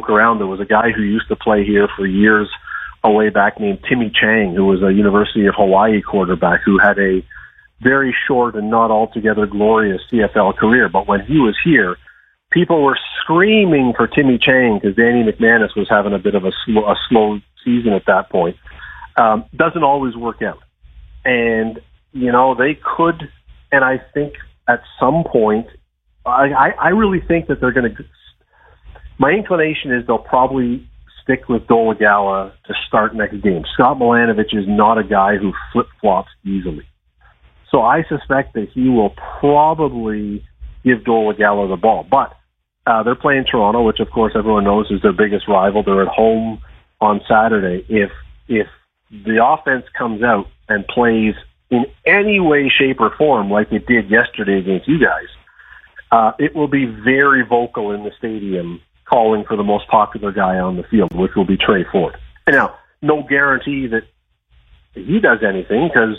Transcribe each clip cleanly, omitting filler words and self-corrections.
joke around. There was a guy who used to play here for years way back named Timmy Chang, who was a University of Hawaii quarterback who had a very short and not altogether glorious CFL career. But when he was here, people were screaming for Timmy Chang because Danny McManus was having a bit of a slow season at that point. Doesn't always work out. And, they could, and I think at some point, I really think that they're going to, my inclination is they'll probably stick with Dolegala to start next game. Scott Milanovich is not a guy who flip-flops easily. So I suspect that he will probably give Dolegala the ball. But they're playing Toronto, which of course everyone knows is their biggest rival. They're at home on Saturday. If the offense comes out and plays in any way, shape, or form like it did yesterday against you guys, it will be very vocal in the stadium calling for the most popular guy on the field, which will be Trey Ford. And now, no guarantee that he does anything because,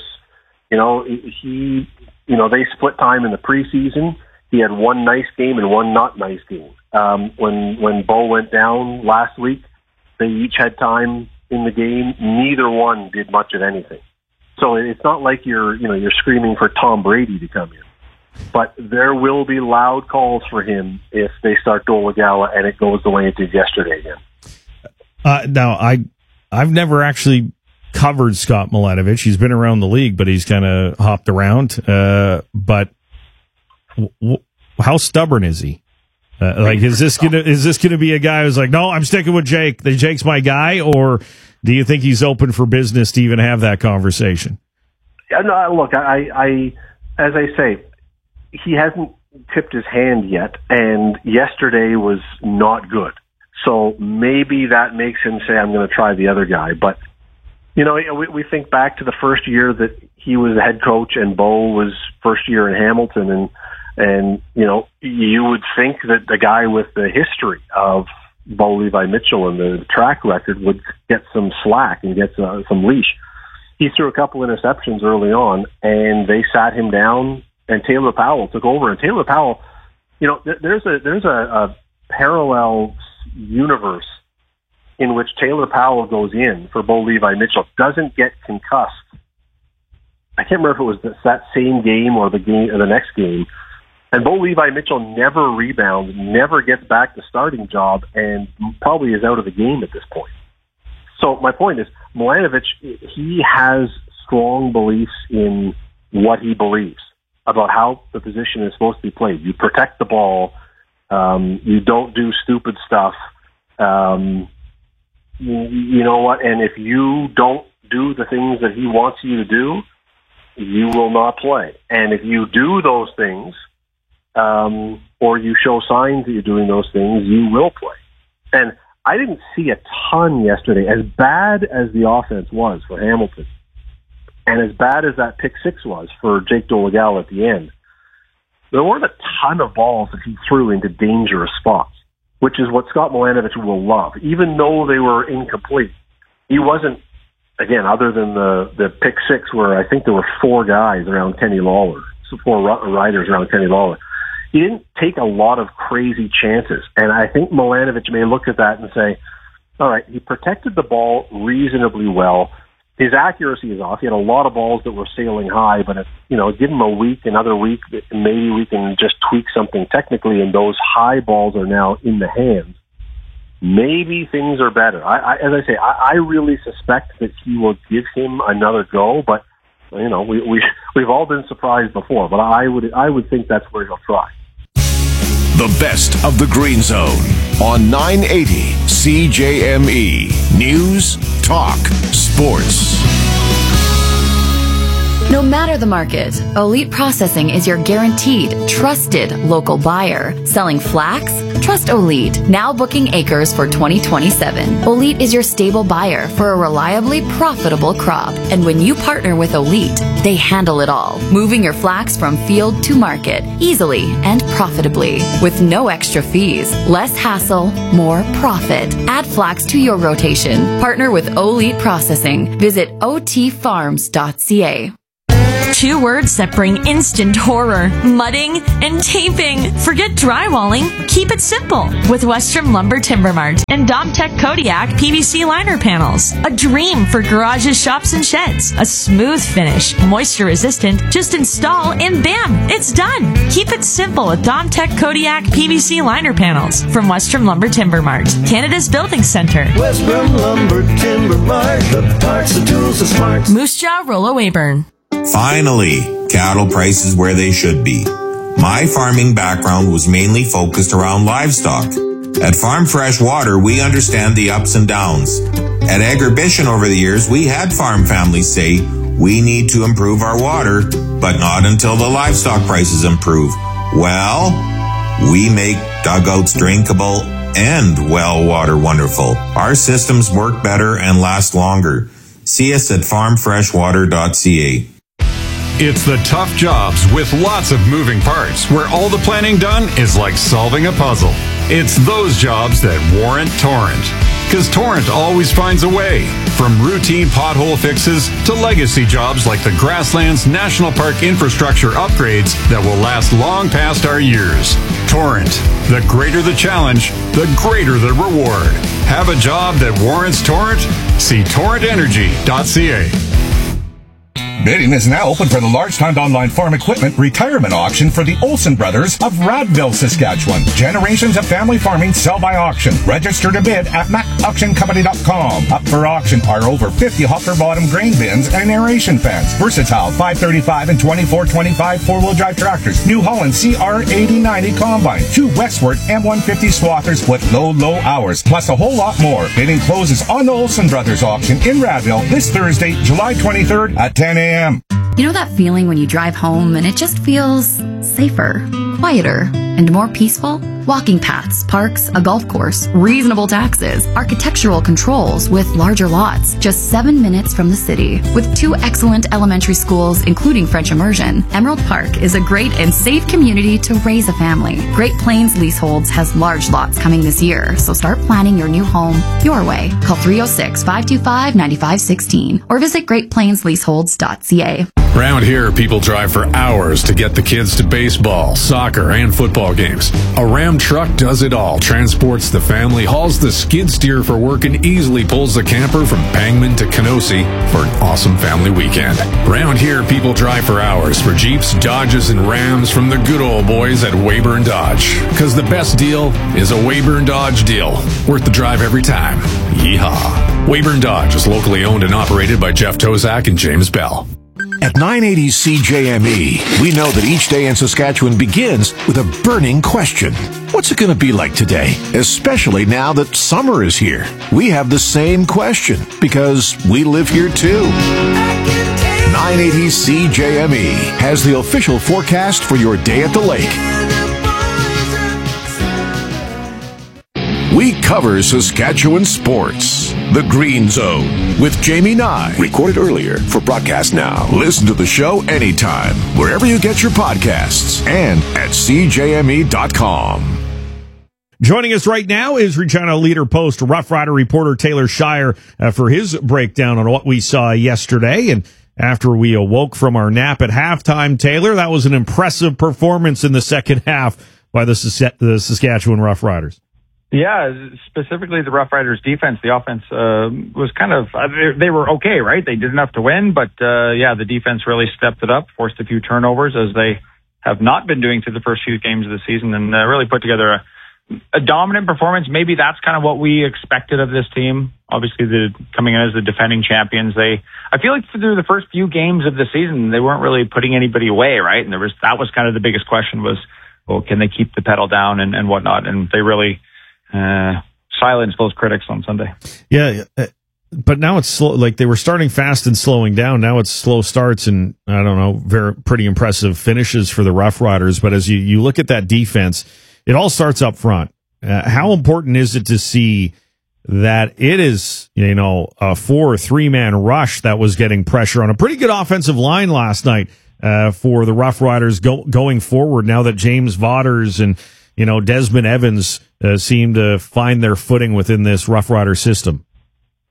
they split time in the preseason. He had one nice game and one not nice game. When Bo went down last week, they each had time in the game. Neither one did much of anything. So it's not like you're screaming for Tom Brady to come in. But there will be loud calls for him if they start Dolegala and it goes the way it did yesterday again. Now, I've never actually covered Scott Milanovich. He's been around the league, but he's kind of hopped around. But how stubborn is he? Is this gonna be a guy who's like, no, I'm sticking with Jake. Jake's my guy, or do you think he's open for business to even have that conversation? No, look, I as I say, he hasn't tipped his hand yet, and yesterday was not good. So maybe that makes him say, I'm going to try the other guy. But, we think back to the first year that he was the head coach and Bo was first year in Hamilton, and you would think that the guy with the history of Bo Levi Mitchell and the track record would get some slack and get some leash. He threw a couple interceptions early on, and they sat him down, and Taylor Powell took over. And Taylor Powell, there's a parallel universe in which Taylor Powell goes in for Bo Levi Mitchell, doesn't get concussed. I can't remember if it was that same game or the next game. And Bo Levi Mitchell never rebounds, never gets back the starting job, and probably is out of the game at this point. So my point is, Milanovich, he has strong beliefs in what he believes about how the position is supposed to be played. You protect the ball. You don't do stupid stuff. You know what? And if you don't do the things that he wants you to do, you will not play. And if you do those things, or you show signs that you're doing those things, you will play. And I didn't see a ton yesterday. As bad as the offense was for Hamilton, and as bad as that pick six was for Jake Dolegala at the end, there weren't a ton of balls that he threw into dangerous spots, which is what Scott Milanovich will love. Even though they were incomplete, he wasn't, again, other than the pick six where I think there were four guys around Kenny Lawler, so four riders around Kenny Lawler. He didn't take a lot of crazy chances. And I think Milanovich may look at that and say, all right, he protected the ball reasonably well. His accuracy is off. He had a lot of balls that were sailing high, but if, give him a week, another week, maybe we can just tweak something technically, and those high balls are now in the hands. Maybe things are better. As I say, I really suspect that he will give him another go, but we've all been surprised before. But I would think that's where he'll try. The best of the Green Zone on 980 CJME News Talk Sports. No matter the market, Elite Processing is your guaranteed, trusted local buyer. Selling flax? Trust Elite. Now booking acres for 2027. Elite is your stable buyer for a reliably profitable crop. And when you partner with Elite, they handle it all, moving your flax from field to market easily and profitably with no extra fees, less hassle, more profit. Add flax to your rotation. Partner with Elite Processing. Visit otfarms.ca. 2 words that bring instant horror: mudding and taping. Forget drywalling. Keep it simple with Western Lumber Timber Mart and Domtech Kodiak PVC liner panels. A dream for garages, shops, and sheds. A smooth finish, moisture resistant. Just install and bam, it's done. Keep it simple with Domtech Kodiak PVC liner panels from Western Lumber Timber Mart, Canada's building center. Western Lumber Timber Mart, the parts, the tools, the smarts. Moose Jaw, Rollo Weyburn. Finally, cattle prices where they should be. My farming background was mainly focused around livestock. At Farm Fresh Water, we understand the ups and downs. At Agribition over the years, we had farm families say, we need to improve our water, but not until the livestock prices improve. Well, we make dugouts drinkable and well water wonderful. Our systems work better and last longer. See us at farmfreshwater.ca. It's the tough jobs with lots of moving parts where all the planning done is like solving a puzzle. It's those jobs that warrant Torrent. Because Torrent always finds a way. From routine pothole fixes to legacy jobs like the Grasslands National Park infrastructure upgrades that will last long past our years. Torrent. The greater the challenge, the greater the reward. Have a job that warrants Torrent? See torrentenergy.ca. Bidding is now open for the large-timed online farm equipment retirement auction for the Olsen brothers of Radville, Saskatchewan. Generations of family farming sell by auction. Register to bid at macauctioncompany.com. Up for auction are over 50 hopper-bottom grain bins and aeration fans, versatile 535 and 2425 four-wheel drive tractors, New Holland CR8090 combine, 2 Westward M150 swathers with low hours, plus a whole lot more. Bidding closes on the Olsen brothers auction in Radville this Thursday, July 23rd at 10 a.m. You know that feeling when you drive home and it just feels safer, quieter, and more peaceful? Walking paths, parks, a golf course, reasonable taxes, architectural controls with larger lots, just 7 minutes from the city. With 2 excellent elementary schools, including French immersion, Emerald Park is a great and safe community to raise a family. Great Plains Leaseholds has large lots coming this year, so start planning your new home your way. Call 306-525-9516 or visit greatplainsleaseholds.ca. Around here, people drive for hours to get the kids to baseball, soccer, and football games. A Ram truck does it all, transports the family, hauls the skid steer for work, and easily pulls the camper from Pangman to Kenosee for an awesome family weekend. Around here, people drive for hours for Jeeps, Dodges, and Rams from the good old boys at Weyburn Dodge. Because the best deal is a Weyburn Dodge deal. Worth the drive every time. Yeehaw. Weyburn Dodge is locally owned and operated by Jeff Tozak and James Bell. At 980 CJME, we know that each day in Saskatchewan begins with a burning question. What's it going to be like today? Especially now that summer is here. We have the same question because we live here too. 980 CJME has the official forecast for your day at the lake. We cover Saskatchewan sports. The Green Zone with Jamie Nye. Recorded earlier for broadcast now. Listen to the show anytime, wherever you get your podcasts, and at CJME.com. Joining us right now is Regina Leader Post Rough Rider reporter Taylor Shire for his breakdown on what we saw yesterday. And after we awoke from our nap at halftime, Taylor, that was an impressive performance in the second half by the Saskatchewan Rough Riders. Yeah, specifically the Rough Riders defense. The offense was kind of, they were okay, right? They did enough to win, but the defense really stepped it up, forced a few turnovers as they have not been doing through the first few games of the season, and really put together a dominant performance. Maybe that's kind of what we expected of this team. Obviously, coming in as the defending champions, I feel like through the first few games of the season, they weren't really putting anybody away, right? And that was kind of the biggest question was, well, can they keep the pedal down and whatnot? And they really silence those critics on Sunday. Yeah, but now it's slow. Like they were starting fast and slowing down. Now it's slow starts and I don't know, pretty impressive finishes for the Rough Riders. But as you look at that defense, it all starts up front. How important is it to see that it is, a 4 or 3-man rush that was getting pressure on a pretty good offensive line last night for the Rough Riders going forward now that James Vaughters and Desmond Evans seem to find their footing within this Rough Rider system?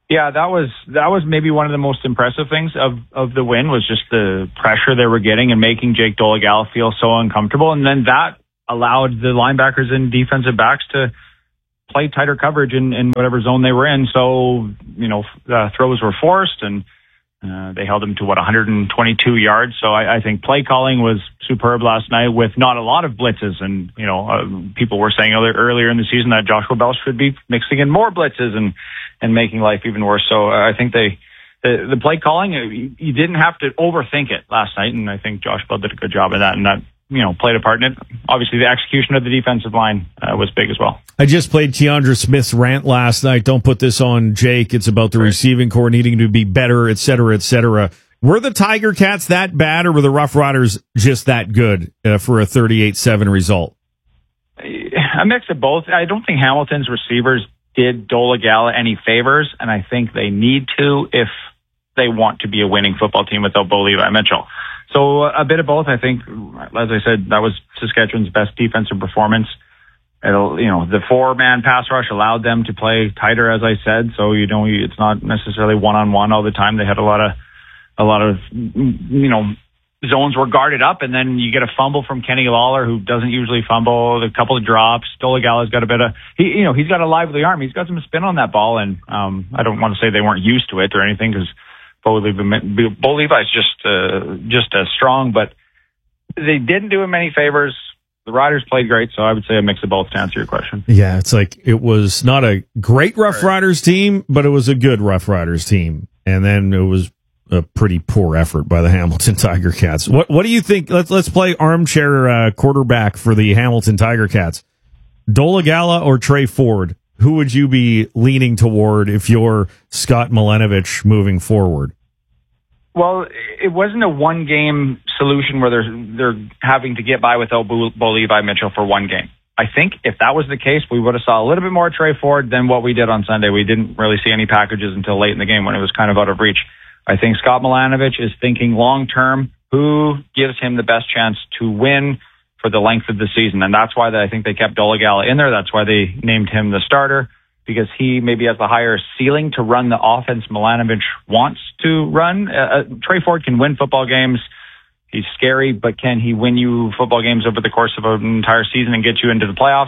Yeah, that was maybe one of the most impressive things of the win, was just the pressure they were getting and making Jake Dolegala feel so uncomfortable. And then that allowed the linebackers and defensive backs to play tighter coverage in whatever zone they were in. So, throws were forced, and they held them to 122 yards. So I think play calling was superb last night with not a lot of blitzes. And, people were saying earlier in the season that Joshua Bell should be mixing in more blitzes and making life even worse. So I think the play calling, you didn't have to overthink it last night. And I think Josh Bell did a good job of that. And that, played a part in it. Obviously, the execution of the defensive line was big as well. I just played Keandra Smith's rant last night. Don't put this on Jake. It's about the receiving corps needing to be better, et cetera, et cetera. Were the Tiger Cats that bad, or were the Rough Riders just that good for a 38-7 result? A mix of both. I don't think Hamilton's receivers did Dolegala any favors, and I think they need to if they want to be a winning football team without Bo Levi Mitchell. So a bit of both. I think, as I said, that was Saskatchewan's best defensive performance. The 4-man pass rush allowed them to play tighter, as I said. So, it's not necessarily one-on-one all the time. They had a lot of zones were guarded up, and then you get a fumble from Kenny Lawler, who doesn't usually fumble, a couple of drops. Dolegala's got a bit of, he's got a lively arm. He's got some spin on that ball, and I don't want to say they weren't used to it or anything, because Bo Levi's just as strong, but they didn't do him many favors. The Riders played great, so I would say a mix of both to answer your question. Yeah, it's like it was not a great Rough Riders team, but it was a good Rough Riders team. And then it was a pretty poor effort by the Hamilton Tiger Cats. What do you think? Let's play armchair quarterback for the Hamilton Tiger Cats. Dolegala or Trey Ford? Who would you be leaning toward if you're Scott Milenovich moving forward? Well, it wasn't a one-game solution where they're having to get by without Bo Levi Mitchell for one game. I think if that was the case, we would have saw a little bit more Trey Ford than what we did on Sunday. We didn't really see any packages until late in the game when it was kind of out of reach. I think Scott Milenovich is thinking long-term, who gives him the best chance to win for the length of the season. And that's why I think they kept Dolegala in there. That's why they named him the starter, because he maybe has the higher ceiling to run the offense Milenovich wants to run. Trey Ford can win football games. He's scary, but can he win you football games over the course of an entire season and get you into the playoffs?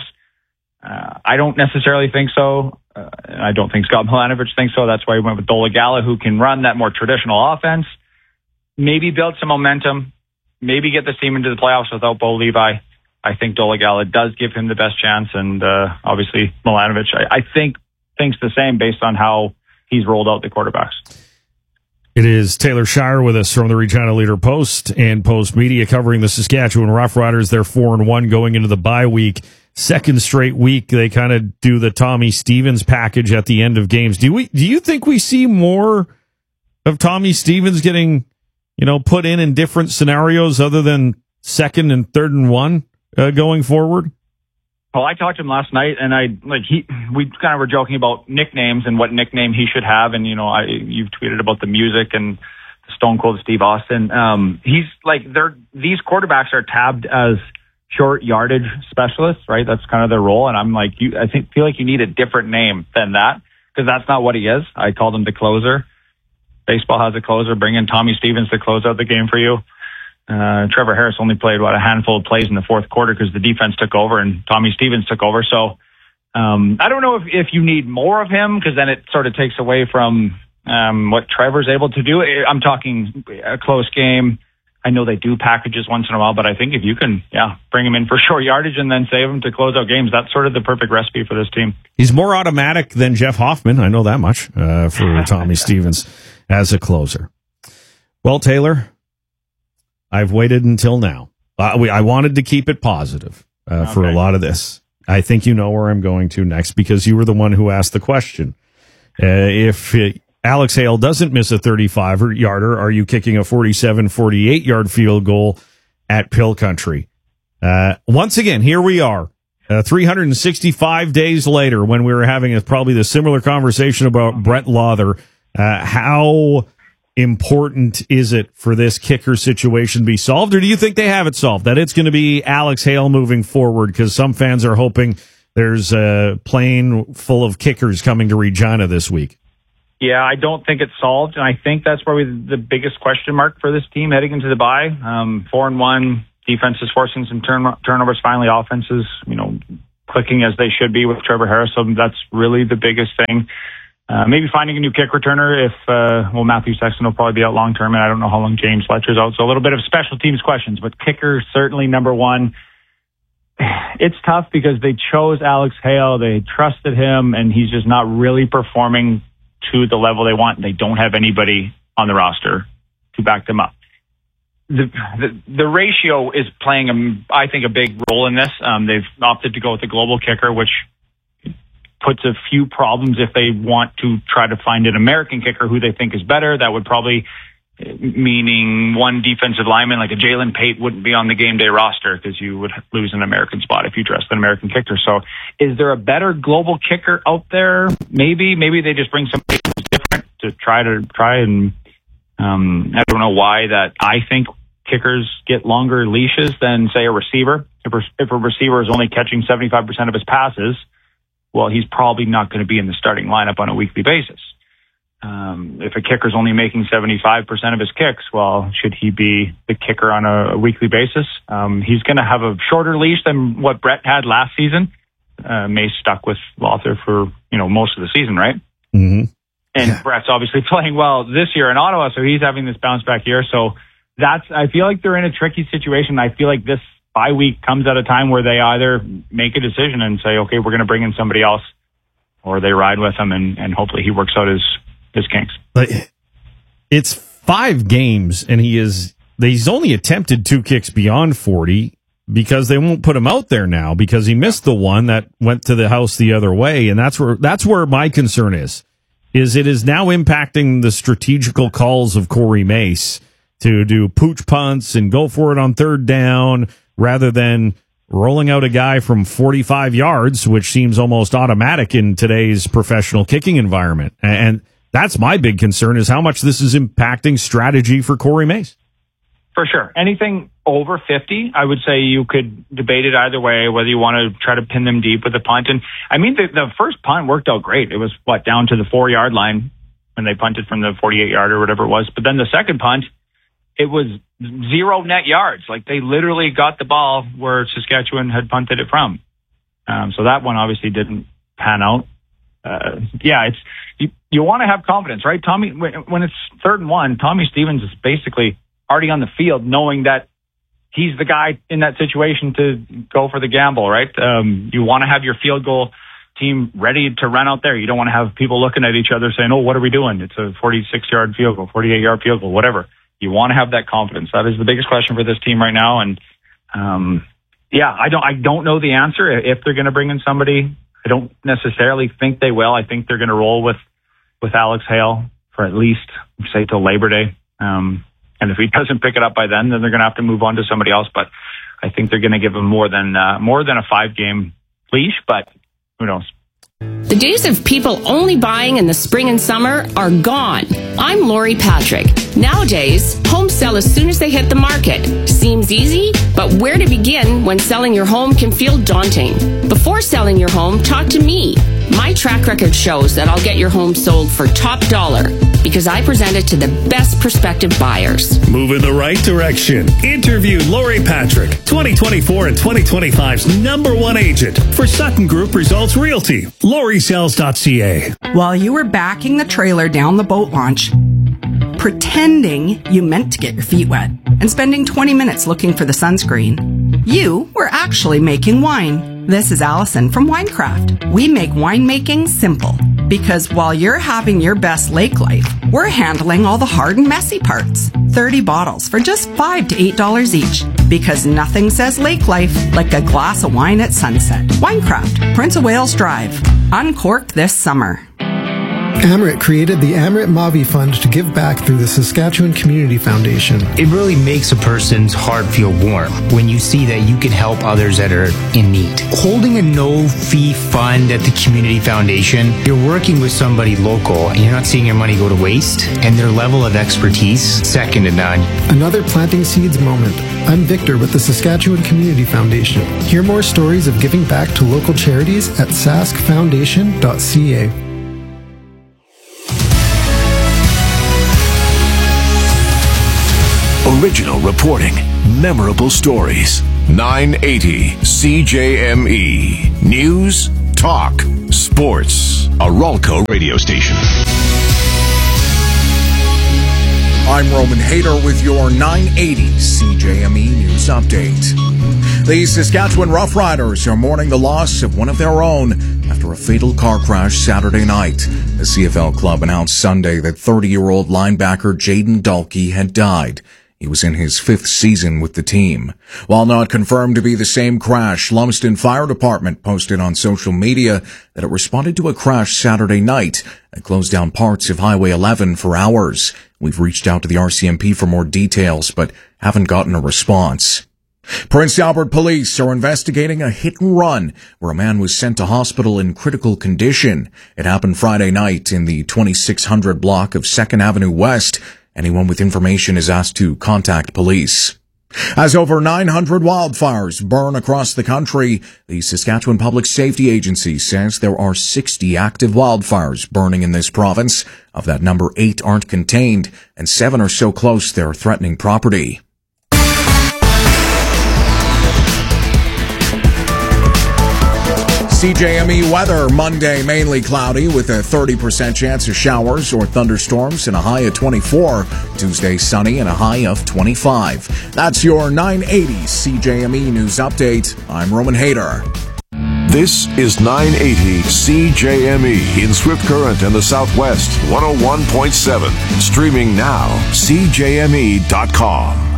I don't necessarily think so. I don't think Scott Milenovich thinks so. That's why we went with Dolegala, who can run that more traditional offense, maybe build some momentum, maybe get this team into the playoffs without Bo Levi. I think Dolegala does give him the best chance, and obviously Milenovich, I think, thinks the same based on how he's rolled out the quarterbacks. It is Taylor Shire with us from the Regina Leader-Post and Post Media, covering the Saskatchewan Roughriders. They're 4-1 going into the bye week. Second straight week, they kind of do the Tommy Stevens package at the end of games. Do you think we see more of Tommy Stevens getting, put in different scenarios other than 2nd and 3rd and 1 going forward? Well, I talked to him last night, and we kind of were joking about nicknames and what nickname he should have. And you've tweeted about the music and the Stone Cold Steve Austin. He's these quarterbacks are tabbed as short yardage specialists, right? That's kind of their role. And I'm like, feel like you need a different name than that, because that's not what he is. I called him the closer. Baseball has a closer. Bring in Tommy Stevens to close out the game for you. Trevor Harris only played a handful of plays in the fourth quarter because the defense took over and Tommy Stevens took over. So I don't know if you need more of him, because then it sort of takes away from what Trevor's able to do. I'm talking a close game. I know they do packages once in a while, but I think if you can, bring him in for short yardage and then save him to close out games, that's sort of the perfect recipe for this team. He's more automatic than Jeff Hoffman. I know that much for Tommy Stevens as a closer. Well, Taylor, I've waited until now. I wanted to keep it positive for a lot of this. I think you know where I'm going to next, because you were the one who asked the question. If Alex Hale doesn't miss a 35-yarder, are you kicking a 47, 48-yard field goal at Pill Country? Once again, here we are, 365 days later, when we were having probably the similar conversation about Brett Lawther. How important is it for this kicker situation to be solved, or do you think they have it solved, that it's going to be Alex Hale moving forward? Because some fans are hoping there's a plane full of kickers coming to Regina this week. Yeah, I don't think it's solved, and I think that's probably the biggest question mark for this team heading into the bye. 4-1, defense is forcing some turnovers. Finally, offense is, clicking as they should be with Trevor Harris. So that's really the biggest thing. Maybe finding a new kick returner if, Matthew Sexton will probably be out long term, and I don't know how long James Fletcher's out. So a little bit of special teams questions, but kicker certainly number one. It's tough because they chose Alex Hale. They trusted him, and he's just not really performing to the level they want. They don't have anybody on the roster to back them up. The ratio is playing, I think, a big role in this. They've opted to go with the global kicker, which puts a few problems if they want to try to find an American kicker who they think is better. That would probably meaning one defensive lineman like a Jalen Pate wouldn't be on the game day roster because you would lose an American spot if you dressed an American kicker. So is there a better global kicker out there? Maybe they just bring somebody who's different to try and I don't know why that I think kickers get longer leashes than, say, a receiver. If a receiver is only catching 75% of his passes, well, he's probably not going to be in the starting lineup on a weekly basis. If a kicker's only making 75% of his kicks, well, should he be the kicker on a weekly basis? He's going to have a shorter leash than what Brett had last season. May stuck with Lothar for, most of the season, right? Mm-hmm. And Brett's obviously playing well this year in Ottawa, so he's having this bounce back year. So I feel like they're in a tricky situation. I feel like this bye week comes at a time where they either make a decision and say, okay, we're going to bring in somebody else, or they ride with him and hopefully he works out his kinks. It's 5 games, and he's only attempted 2 kicks beyond 40 because they won't put him out there now because he missed the one that went to the house the other way, and that's where my concern is it is now impacting the strategical calls of Corey Mace to do pooch punts and go for it on third down rather than rolling out a guy from 45 yards, which seems almost automatic in today's professional kicking environment. And that's my big concern is how much this is impacting strategy for Corey Mace. For sure. Anything over 50, I would say you could debate it either way, whether you want to try to pin them deep with a punt. And I mean, the first punt worked out great. It was down to the 4-yard line when they punted from the 48-yard or whatever it was. But then the second punt, it was 0 net yards. Like they literally got the ball where Saskatchewan had punted it from. So that one obviously didn't pan out. It's you want to have confidence, right? Tommy, when it's 3rd and 1, Tommy Stevens is basically already on the field knowing that he's the guy in that situation to go for the gamble, right? You want to have your field goal team ready to run out there. You don't want to have people looking at each other saying, oh, what are we doing? It's a 46-yard field goal, 48-yard field goal, whatever. You want to have that confidence. That is the biggest question for this team right now. And I don't know the answer if they're going to bring in somebody. I don't necessarily think they will. I think they're going to roll with Alex Hale for at least, say, till Labor Day. And if he doesn't pick it up by then they're going to have to move on to somebody else. But I think they're going to give him more than a 5-game leash. But who knows? The days of people only buying in the spring and summer are gone. I'm Lori Patrick. Nowadays, homes sell as soon as they hit the market. Seems easy, but where to begin when selling your home can feel daunting? Before selling your home, talk to me. My track record shows that I'll get your home sold for top dollar because I present it to the best prospective buyers. Move in the right direction. Interview Lori Patrick, 2024 and 2025's #1 agent for Sutton Group Results Realty. LoriSells.ca. While you were backing the trailer down the boat launch, pretending you meant to get your feet wet, and spending 20 minutes looking for the sunscreen, you were actually making wine. This is Allison from Winecraft. We make winemaking simple because while you're having your best lake life, we're handling all the hard and messy parts. 30 bottles for just $5 to $8 each because nothing says lake life like a glass of wine at sunset. Winecraft, Prince of Wales Drive. Uncork this summer. Amrit created the Amrit Mavi Fund to give back through the Saskatchewan Community Foundation. It really makes a person's heart feel warm when you see that you can help others that are in need. Holding a no-fee fund at the Community Foundation, you're working with somebody local and you're not seeing your money go to waste, and their level of expertise, second to none. Another Planting Seeds moment. I'm Victor with the Saskatchewan Community Foundation. Hear more stories of giving back to local charities at saskfoundation.ca. Original reporting. Memorable stories. 980 CJME. News, talk, sports. A Ralco radio station. I'm Roman Hayter with your 980 CJME News Update. The Saskatchewan Roughriders are mourning the loss of one of their own after a fatal car crash Saturday night. The CFL club announced Sunday that 30-year-old linebacker Jaden Dalkey had died. He was in his 5th season with the team. While not confirmed to be the same crash, Lumsden Fire Department posted on social media that it responded to a crash Saturday night and closed down parts of Highway 11 for hours. We've reached out to the RCMP for more details, but haven't gotten a response. Prince Albert police are investigating a hit and run where a man was sent to hospital in critical condition. It happened Friday night in the 2600 block of 2nd Avenue West. Anyone with information is asked to contact police. As over 900 wildfires burn across the country, the Saskatchewan Public Safety Agency says there are 60 active wildfires burning in this province. Of that number, 8 aren't contained, and 7 are so close they're threatening property. CJME weather, Monday mainly cloudy with a 30% chance of showers or thunderstorms and a high of 24. Tuesday sunny and a high of 25. That's your 980 CJME News Update. I'm Roman Hayter. This is 980 CJME in Swift Current and the Southwest, 101.7. Streaming now, CJME.com.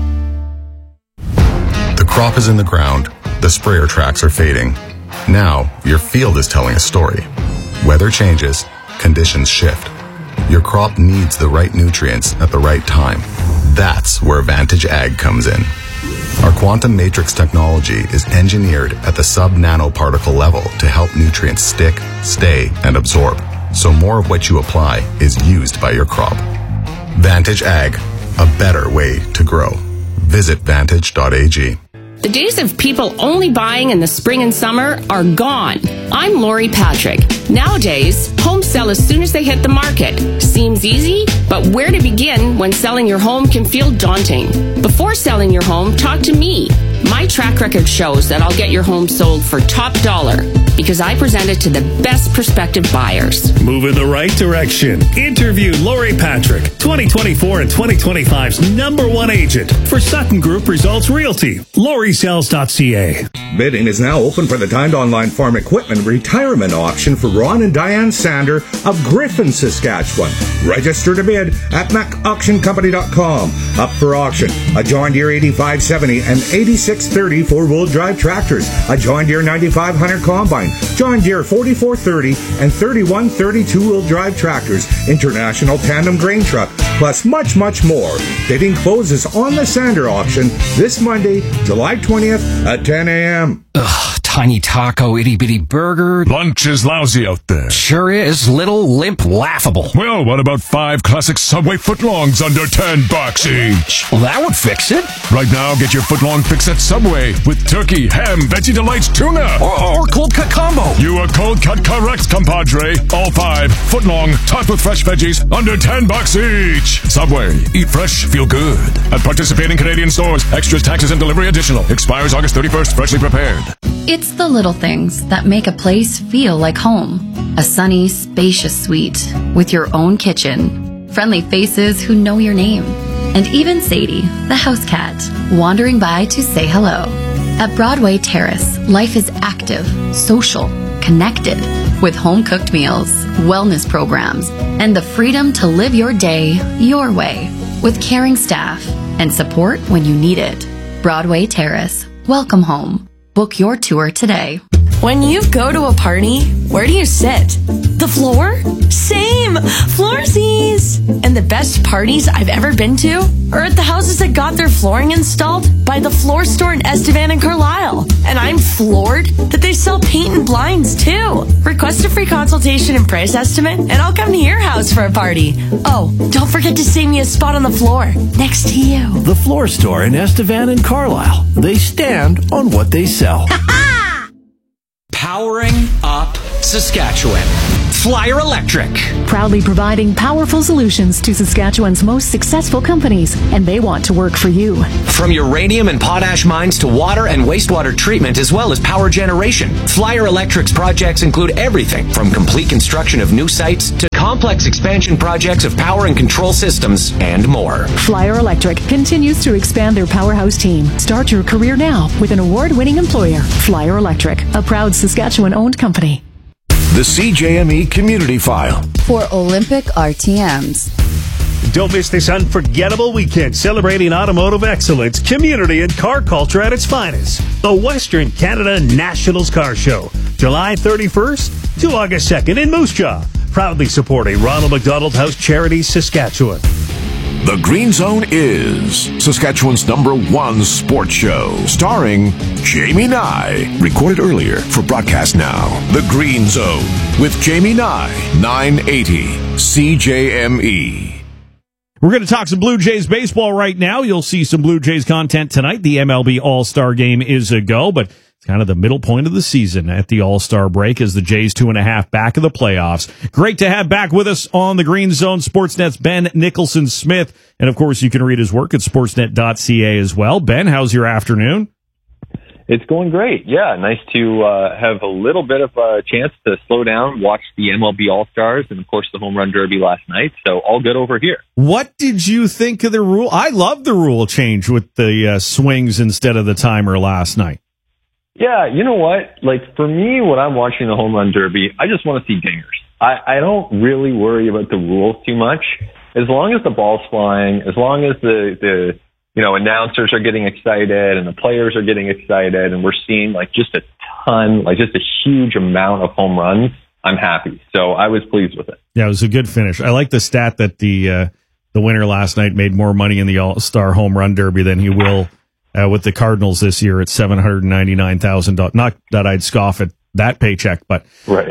The crop is in the ground. The sprayer tracks are fading. Now, your field is telling a story. Weather changes, conditions shift. Your crop needs the right nutrients at the right time. That's where Vantage Ag comes in. Our quantum matrix technology is engineered at the sub-nanoparticle level to help nutrients stick, stay, and absorb, so more of what you apply is used by your crop. Vantage Ag, a better way to grow. Visit vantage.ag. The days of people only buying in the spring and summer are gone. I'm Lori Patrick. Nowadays, homes sell as soon as they hit the market. Seems easy, but where to begin when selling your home can feel daunting? Before selling your home, talk to me. My track record shows that I'll get your home sold for top dollar because I present it to the best prospective buyers. Move in the right direction. Interview Lori Patrick, 2024 and 2025's #1 agent for Sutton Group Results Realty. LoriSells.ca. Bidding is now open for the timed online farm equipment retirement auction for Ron and Diane Sander of Griffin, Saskatchewan. Register to bid at macauctioncompany.com. Up for auction, a John Deere 8570 and 8630 4-wheel drive tractors, a John Deere 9500 combine, John Deere 4430 and 3132 wheel drive tractors, International tandem grain truck, plus much, much more. Bidding closes on the Sander auction this Monday, July 20th at 10 a.m. Ugh, tiny taco, itty-bitty burger. Lunch is lousy out there. Sure is. Little, limp, laughable. Well, what about 5 classic Subway footlongs under $10 each? Well, that would fix it. Right now, get your footlong fix at Subway with turkey, ham, Veggie Delights, tuna. Or cold cut combo. You are cold cut correct, compadre. All 5 footlong, topped with fresh veggies, under $10 each. Subway. Eat fresh, feel good. At participating Canadian stores. Extras, taxes, and delivery additional. Expires August 31st. Freshly prepared. It's the little things that make a place feel like home. A sunny, spacious suite with your own kitchen. Friendly faces who know your name. And even Sadie, the house cat, wandering by to say hello. At Broadway Terrace, life is active, social, connected, with home-cooked meals, wellness programs, and the freedom to live your day your way, with caring staff and support when you need it. Broadway Terrace. Welcome home. Book your tour today. When you go to a party, where do you sit? The floor? Same! Floorsies! And the best parties I've ever been to are at the houses that got their flooring installed by the Floor Store in Estevan and Carlisle. And I'm floored that they sell paint and blinds too. Request a free consultation and price estimate, and I'll come to your house for a party. Oh, don't forget to save me a spot on the floor next to you. The Floor Store in Estevan and Carlisle. They stand on what they sell. Powering up Saskatchewan. Flyer Electric. Proudly providing powerful solutions to Saskatchewan's most successful companies, and they want to work for you. From uranium and potash mines to water and wastewater treatment, as well as power generation, Flyer Electric's projects include everything from complete construction of new sites to complex expansion projects of power and control systems and more. Flyer Electric continues to expand their powerhouse team. Start your career now with an award-winning employer. Flyer Electric, a proud Saskatchewan-owned company. The CJME Community File. For Olympic RTMs. Don't miss this unforgettable weekend celebrating automotive excellence, community, and car culture at its finest. The Western Canada Nationals Car Show, July 31st to August 2nd in Moose Jaw. Proudly supporting Ronald McDonald House Charities, Saskatchewan. The Green Zone is Saskatchewan's #1 sports show, starring Jamie Nye. Recorded earlier for broadcast now. The Green Zone with Jamie Nye, 980 CJME. We're going to talk some Blue Jays baseball right now. You'll see some Blue Jays content tonight. The MLB All-Star Game is a go, but it's kind of the middle point of the season at the All-Star break as the Jays 2.5 back of the playoffs. Great to have back with us on the Green Zone Sportsnet's Ben Nicholson-Smith. And, of course, you can read his work at sportsnet.ca as well. Ben, how's your afternoon? It's going great. Yeah, nice to have a little bit of a chance to slow down, watch the MLB All-Stars, and, of course, the Home Run Derby last night. So all good over here. What did you think of the rule? I love the rule change with the swings instead of the timer last night. Yeah, you know what? Like, for me, when I'm watching the Home Run Derby, I just want to see dingers. I don't really worry about the rules too much. As long as the ball's flying, as long as the announcers are getting excited and the players are getting excited and we're seeing just a huge amount of home runs, I'm happy. So I was pleased with it. Yeah, it was a good finish. I like the stat that the winner last night made more money in the All-Star Home Run Derby than he will with the Cardinals this year at $799,000. Not that I'd scoff at that paycheck, but right.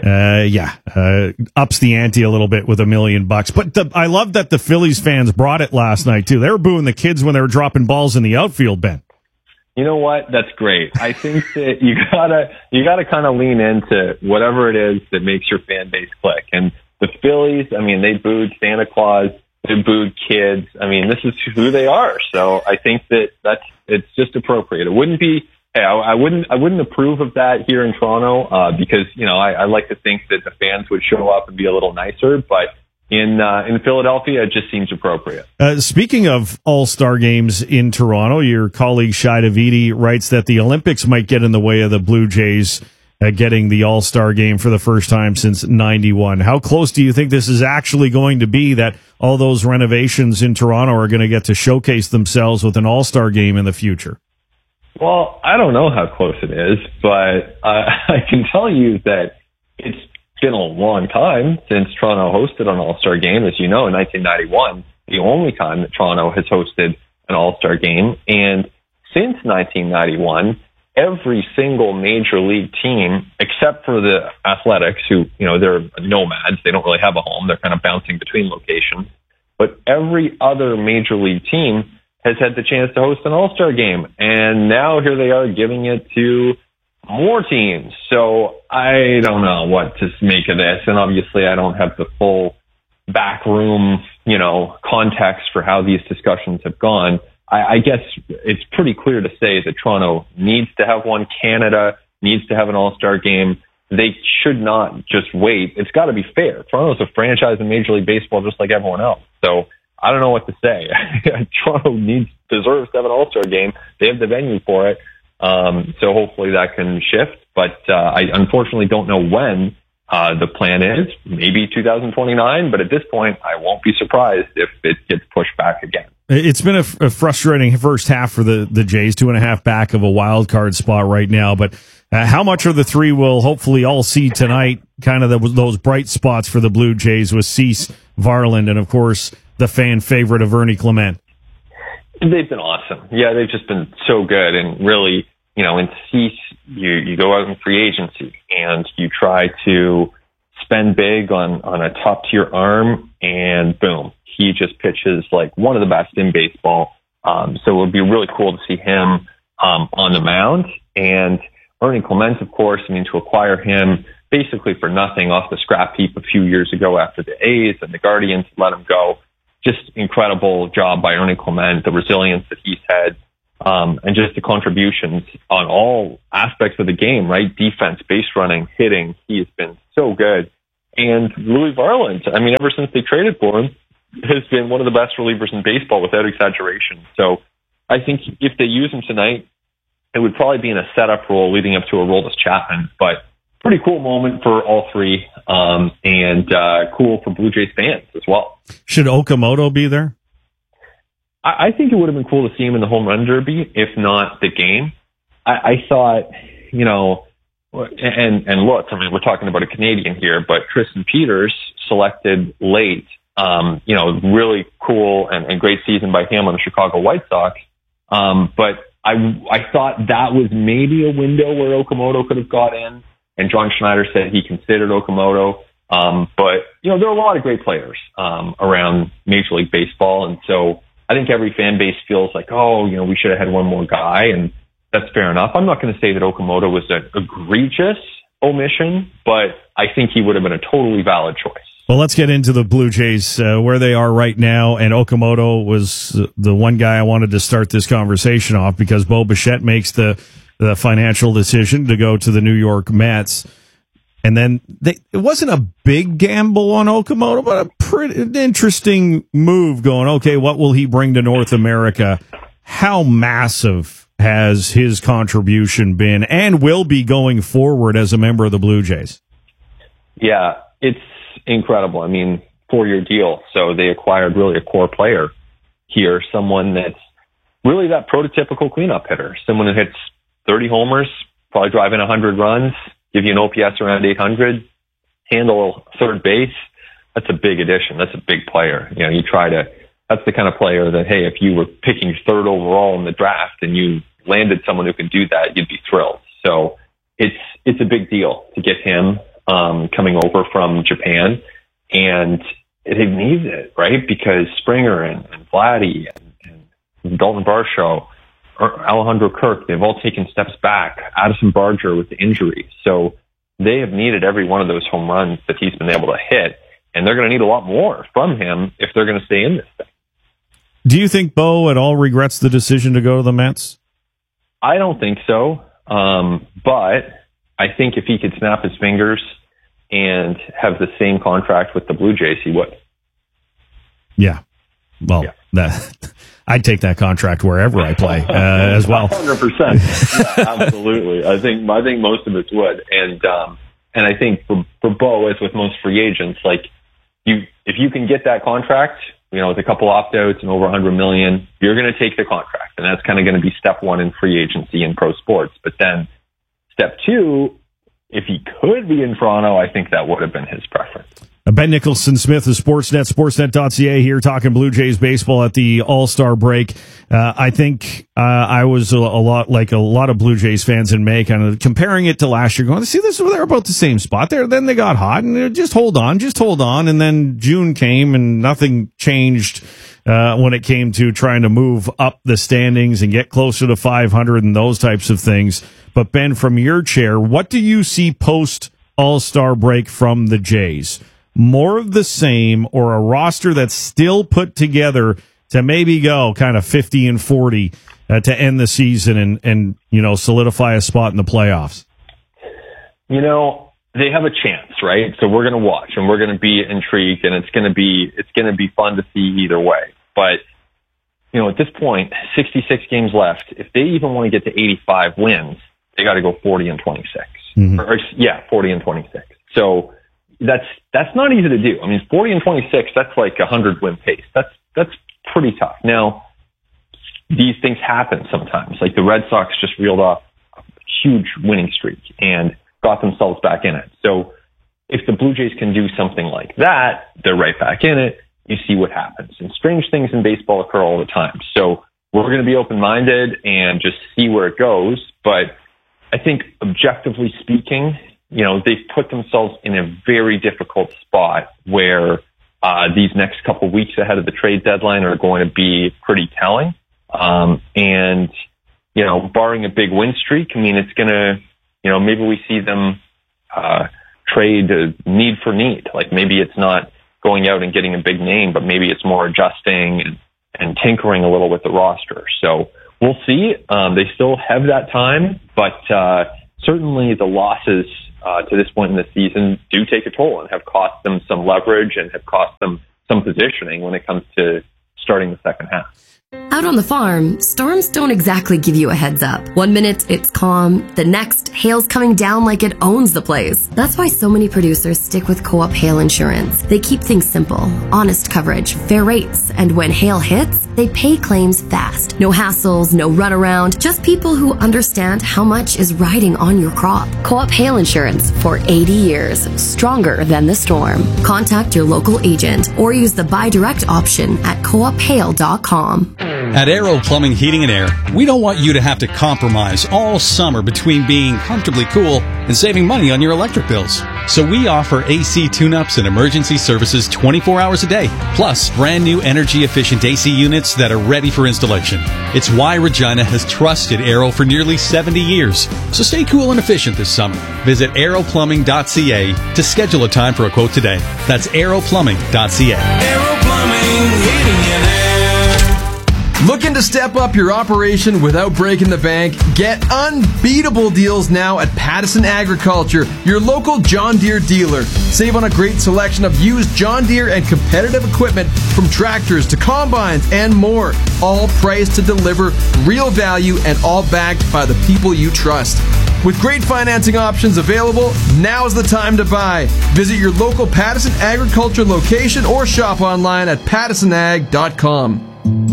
Ups the ante a little bit with $1 million. But I love that the Phillies fans brought it last night too. They were booing the kids when they were dropping balls in the outfield, Ben. You know what? That's great. I think that you gotta kind of lean into whatever it is that makes your fan base click. And the Phillies, I mean, they booed Santa Claus, they booed kids. I mean, this is who they are. So I think it's just appropriate. It wouldn't be. Hey, I wouldn't approve of that here in Toronto because I like to think that the fans would show up and be a little nicer, but in Philadelphia it just seems appropriate. Speaking of All-Star games in Toronto, your colleague Shai Davidi writes that the Olympics might get in the way of the Blue Jays getting the All-Star game for the first time since '91. How close do you think this is actually going to be that all those renovations in Toronto are going to get to showcase themselves with an All-Star game in the future? Well, I don't know how close it is, but I can tell you that it's been a long time since Toronto hosted an All-Star game. As you know, in 1991, the only time that Toronto has hosted an All-Star game. And since 1991, every single major league team, except for the Athletics, who, they're nomads, they don't really have a home, they're kind of bouncing between locations, but every other major league team has had the chance to host an All-Star game. And now here they are giving it to more teams. So I don't know what to make of this. And obviously I don't have the full backroom, context for how these discussions have gone. I guess it's pretty clear to say that Toronto needs to have one. Canada needs to have an All-Star game. They should not just wait. It's got to be fair. Toronto's a franchise in Major League Baseball just like everyone else. So I don't know what to say. Toronto deserves to have an All-Star game. They have the venue for it. So hopefully that can shift. But I unfortunately don't know when the plan is. Maybe 2029. But at this point, I won't be surprised if it gets pushed back again. It's been a frustrating first half for the Jays, 2.5 back of a wild card spot right now. But how much of the three will hopefully all see tonight, kind of those bright spots for the Blue Jays with Cease, Varland, and, of course, the fan favorite of Ernie Clement? They've been awesome. Yeah, they've just been so good. And really, in Cease, you go out in free agency and you try to spend big on a top-tier arm, and boom, he just pitches like one of the best in baseball. So it would be really cool to see him on the mound. And Ernie Clement, of course, to acquire him, basically for nothing off the scrap heap a few years ago after the A's and the Guardians let him go. Just incredible job by Ernie Clement, the resilience that he's had, and just the contributions on all aspects of the game, right? Defense, base running, hitting. He has been so good. And Louis Varland, I mean, ever since they traded for him, has been one of the best relievers in baseball without exaggeration. So I think if they use him tonight, it would probably be in a setup role leading up to a Aroldis Chapman, but pretty cool moment for all three, and cool for Blue Jays fans as well. Should Okamoto be there? I think it would have been cool to see him in the home run derby, if not the game. I thought, you know, and look, I mean, we're talking about a Canadian here, but Tristan Peters selected late, you know, really cool and great season by him on the Chicago White Sox. But I thought that was maybe a window where Okamoto could have got in, and John Schneider said he considered Okamoto. But, you know, there are a lot of great players around Major League Baseball, and so I think every fan base feels like, oh, you know, we should have had one more guy, and that's fair enough. I'm not going to say that Okamoto was an egregious omission, but I think he would have been a totally valid choice. Well, let's get into the Blue Jays, where they are right now. And Okamoto was the one guy I wanted to start this conversation off because Bo Bichette makes the financial decision to go to the New York Mets. And then it wasn't a big gamble on Okamoto, but a pretty interesting move going, okay, what will he bring to North America? How massive has his contribution been and will be going forward as a member of the Blue Jays? Yeah, it's incredible. I mean, 4-year deal. So they acquired really a core player here, someone that's really that prototypical cleanup hitter, someone who hits 30 homers, probably driving 100 runs, give you an OPS around 800, handle third base. That's a big addition. That's a big player. You know, that's the kind of player that, hey, if you were picking third overall in the draft and you landed someone who could do that, you'd be thrilled. So it's a big deal to get him coming over from Japan, and they needs it, right? Because Springer and Vladdy and Dalton Varsho, Alejandro Kirk, they've all taken steps back. Addison Barger with the injury. So they have needed every one of those home runs that he's been able to hit, and they're going to need a lot more from him if they're going to stay in this thing. Do you think Bo at all regrets the decision to go to the Mets? I don't think so. But I think if he could snap his fingers and have the same contract with the Blue Jays, he would. Yeah. Well, I'd take that contract wherever I play as well. 100%. Yeah, absolutely. I think most of us would. And I think for Bo, as with most free agents, like if you can get that contract, you know, with a couple opt-outs and over $100 million, you're going to take the contract. And that's kind of going to be step one in free agency in pro sports. But then step two, if he could be in Toronto, I think that would have been his preference. Ben Nicholson-Smith of Sportsnet, sportsnet.ca here talking Blue Jays baseball at the All-Star break. I think I was a lot like a lot of Blue Jays fans in May, kind of comparing it to last year, going, see, they're about the same spot there. Then they got hot, and just hold on. And then June came, and nothing changed when it came to trying to move up the standings and get closer to 500 and those types of things. But Ben, from your chair, what do you see post All-Star break from the Jays? More of the same, or a roster that's still put together to maybe go kind of 50-40 to end the season and you know, solidify a spot in the playoffs? You know, they have a chance, right? So we're going to watch and we're going to be intrigued, and it's going to be fun to see either way. But you know, at this point, 66 games left. If they even want to get to 85 wins, they got to go 40-26. Mm-hmm. 40-26. So that's not easy to do. I mean, 40-26, that's like a 100-win pace. That's pretty tough. Now, these things happen sometimes. Like the Red Sox just reeled off a huge winning streak and got themselves back in it. So if the Blue Jays can do something like that, they're right back in it. You see what happens. And strange things in baseball occur all the time. So we're going to be open-minded and just see where it goes. But I think objectively speaking, you know, they've put themselves in a very difficult spot where these next couple weeks ahead of the trade deadline are going to be pretty telling. And, you know, barring a big win streak, I mean, it's going to, you know, maybe we see them trade need for need. Like maybe it's not going out and getting a big name, but maybe it's more adjusting and tinkering a little with the roster. So we'll see. They still have that time, but certainly the losses to this point in the season do take a toll and have cost them some leverage and have cost them some positioning when it comes to starting the second half. Out on the farm, storms don't exactly give you a heads up. One minute it's calm, the next, hail's coming down like it owns the place. That's why so many producers stick with Co-op Hail Insurance. They keep things simple, honest coverage, fair rates, and when hail hits, they pay claims fast. No hassles, no runaround, just people who understand how much is riding on your crop. Co-op Hail Insurance for 80 years, stronger than the storm. Contact your local agent or use the buy direct option at coophail.com. At Aero Plumbing, Heating and Air, we don't want you to have to compromise all summer between being comfortably cool and saving money on your electric bills. So we offer AC tune-ups and emergency services 24 hours a day, plus brand new energy-efficient AC units that are ready for installation. It's why Regina has trusted Aero for nearly 70 years. So stay cool and efficient this summer. Visit aeroplumbing.ca to schedule a time for a quote today. That's aeroplumbing.ca. Aero Plumbing, Heating and Air. Looking to step up your operation without breaking the bank? Get unbeatable deals now at Pattison Agriculture, your local John Deere dealer. Save on a great selection of used John Deere and competitive equipment from tractors to combines and more. All priced to deliver real value and all backed by the people you trust. With great financing options available, now's the time to buy. Visit your local Pattison Agriculture location or shop online at pattisonag.com.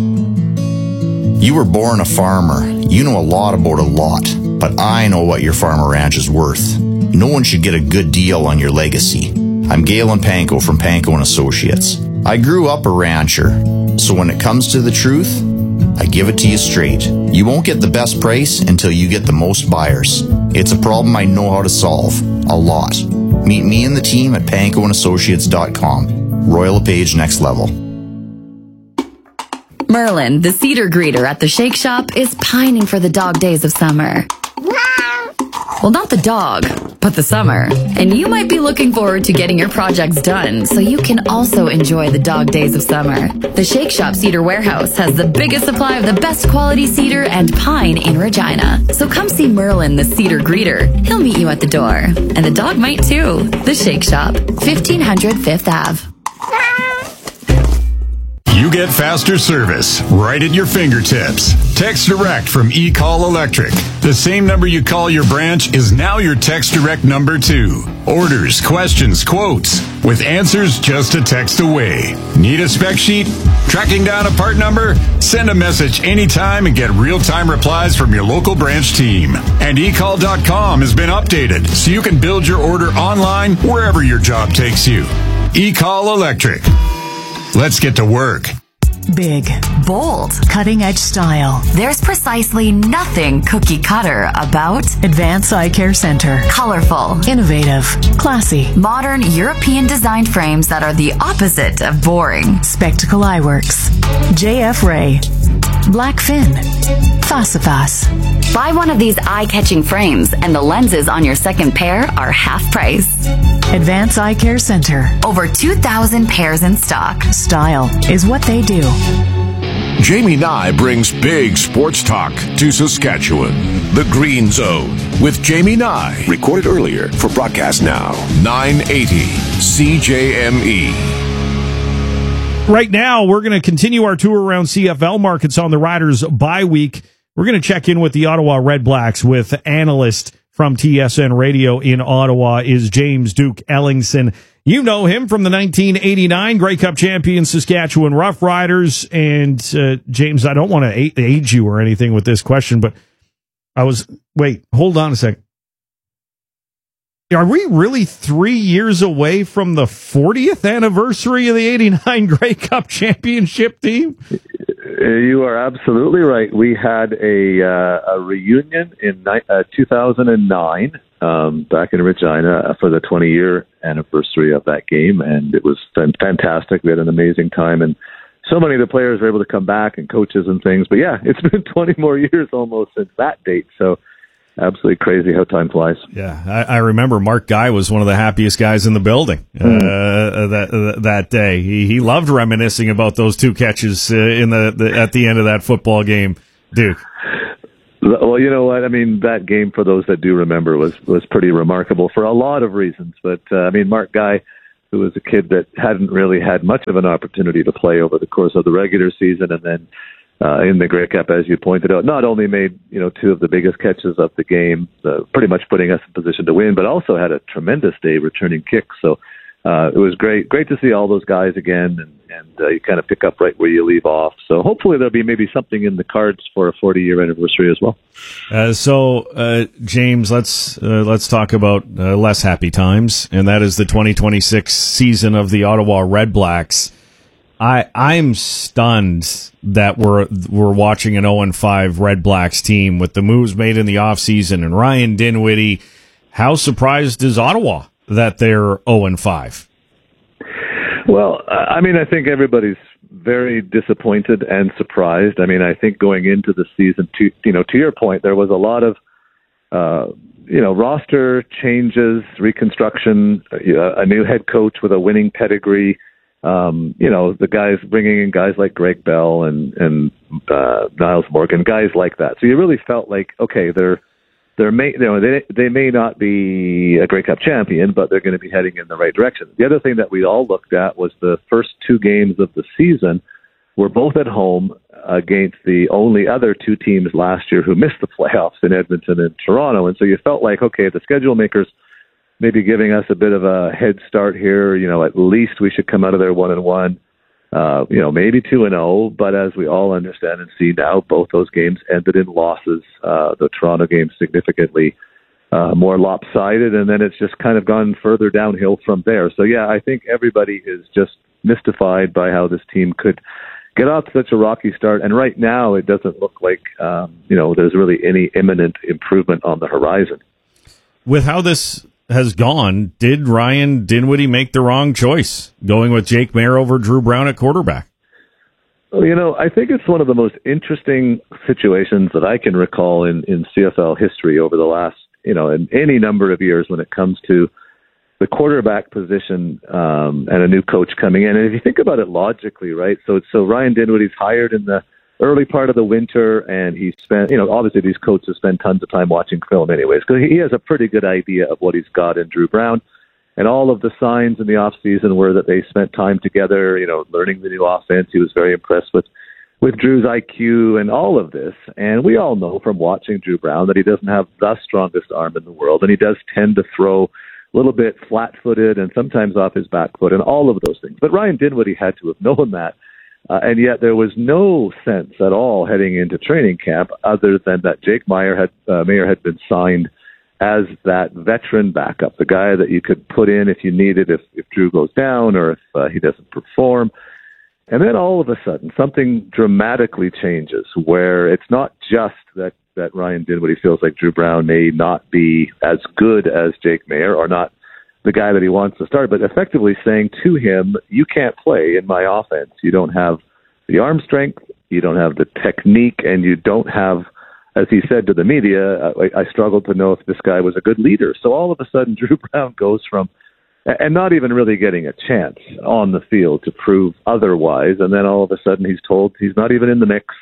You were born a farmer. You know a lot about a lot. But I know what your farm or ranch is worth. No one should get a good deal on your legacy. I'm Galen Panko from Panko & Associates. I grew up a rancher, so when it comes to the truth, I give it to you straight. You won't get the best price until you get the most buyers. It's a problem I know how to solve. A lot. Meet me and the team at pankoandassociates.com. Royal LePage Next Level. Merlin, the cedar greeter at the Shake Shop, is pining for the dog days of summer. Well, not the dog, but the summer. And you might be looking forward to getting your projects done so you can also enjoy the dog days of summer. The Shake Shop Cedar Warehouse has the biggest supply of the best quality cedar and pine in Regina. So come see Merlin, the cedar greeter. He'll meet you at the door. And the dog might too. The Shake Shop, 1500 Fifth Ave. You get faster service right at your fingertips. Text Direct from eCall Electric. The same number you call your branch is now your Text Direct number too. Orders, questions, quotes, with answers just a text away. Need a spec sheet? Tracking down a part number? Send a message anytime and get real-time replies from your local branch team. And eCall.com has been updated so you can build your order online wherever your job takes you. eCall Electric. Let's get to work. Big, bold, cutting-edge style. There's precisely nothing cookie cutter about Advanced Eye Care Center. Colorful, innovative, classy, modern European designed frames that are the opposite of boring. Spectacle Eyeworks, JF Ray, Blackfin, Fasifas. Buy one of these eye-catching frames and the lenses on your second pair are half price. Advanced Eye Care Center. Over 2,000 pairs in stock. Style is what they do. Jamie Nye brings big sports talk to Saskatchewan. The Green Zone with Jamie Nye. Recorded earlier for broadcast now. 980 CJME. Right now, we're going to continue our tour around CFL markets on the Riders bye week. We're going to check in with the Ottawa Red Blacks with analyst from TSN Radio in Ottawa is James Duke Ellingson. You know him from the 1989 Grey Cup champion Saskatchewan Rough Riders. And James, I don't want to age you or anything with this question, but hold on a second. Are we really 3 years away from the 40th anniversary of the 89 Grey Cup championship team? You are absolutely right. We had a reunion in 2009 back in Regina for the 20-year anniversary of that game, and it was fantastic. We had an amazing time, and so many of the players were able to come back and coaches and things. But yeah, it's been 20 more years almost since that date. So absolutely crazy how time flies. Yeah, I remember Mark Guy was one of the happiest guys in the building that day. He loved reminiscing about those two catches at the end of that football game, Duke. Well, you know what? I mean, that game, for those that do remember, was pretty remarkable for a lot of reasons. But, Mark Guy, who was a kid that hadn't really had much of an opportunity to play over the course of the regular season, and then in the Grey Cup, as you pointed out, not only made two of the biggest catches of the game, pretty much putting us in position to win, but also had a tremendous day returning kicks. So it was great to see all those guys again, and you kind of pick up right where you leave off. So hopefully there'll be maybe something in the cards for a 40-year anniversary as well. James, let's talk about less happy times, and that is the 2026 season of the Ottawa Red Blacks. I'm stunned that we're watching an 0-5 Red Blacks team with the moves made in the offseason and Ryan Dinwiddie. How surprised is Ottawa that they're 0-5? Well, I think everybody's very disappointed and surprised. I think going into the season, to your point, there was a lot of roster changes, reconstruction, a new head coach with a winning pedigree. The guys bringing in guys like Greg Bell and Niles Morgan, guys like that. So you really felt like, okay, they may not be a Grey Cup champion, but they're going to be heading in the right direction. The other thing that we all looked at was the first two games of the season were both at home against the only other two teams last year who missed the playoffs in Edmonton and Toronto. And so you felt like, okay, the schedule makers maybe giving us a bit of a head start here. At least we should come out of there 1-1, maybe 2-0. But as we all understand and see now, both those games ended in losses. The Toronto game significantly more lopsided, and then it's just kind of gone further downhill from there. So, yeah, I think everybody is just mystified by how this team could get off to such a rocky start. And right now it doesn't look like, there's really any imminent improvement on the horizon. With how this has gone, did Ryan Dinwiddie make the wrong choice going with Jake Maier over Drew Brown at quarterback? Well, I think it's one of the most interesting situations that I can recall in CFL history over the last, in any number of years when it comes to the quarterback position and a new coach coming in. And if you think about it logically, right? So Ryan Dinwiddie's hired in the early part of the winter, and he spent, obviously these coaches spend tons of time watching film anyways, because he has a pretty good idea of what he's got in Drew Brown. And all of the signs in the offseason were that they spent time together, learning the new offense. He was very impressed with Drew's IQ and all of this. And we all know from watching Drew Brown that he doesn't have the strongest arm in the world, and he does tend to throw a little bit flat-footed and sometimes off his back foot and all of those things. But Ryan Dinwiddie had to have known that. And yet there was no sense at all heading into training camp other than that Jake Maier had been signed as that veteran backup, the guy that you could put in if you needed, if Drew goes down or if he doesn't perform. And then all of a sudden, something dramatically changes where it's not just that Ryan Dinwiddie feels like Drew Brown may not be as good as Jake Maier or not the guy that he wants to start, but effectively saying to him, you can't play in my offense. You don't have the arm strength, you don't have the technique, and you don't have, as he said to the media, I struggled to know if this guy was a good leader. So all of a sudden, Drew Brown goes from, and not even really getting a chance on the field to prove otherwise, and then all of a sudden he's told he's not even in the mix.